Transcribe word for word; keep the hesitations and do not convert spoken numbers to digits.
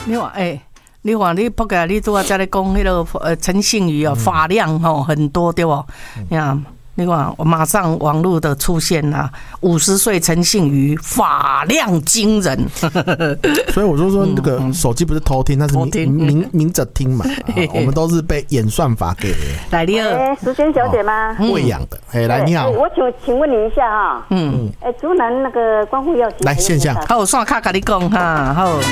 你话哎、欸，你话你不个你拄啊在咧讲迄个呃陈信宇哦，发量吼很多对不？呀、嗯，你看我马上网络的出现啦，五十岁陈信宇发量惊人， 所以我就说那个手机不是偷听，那是明明明着听嘛、啊，我们都是被演算法给来你好， 哎，淑娟小姐吗？ 喂养的，哎，来你好， 我请请问你一下哈， 嗯， 哎，竹南那个观护药局来线下， 好，我刷卡跟你讲哈，好。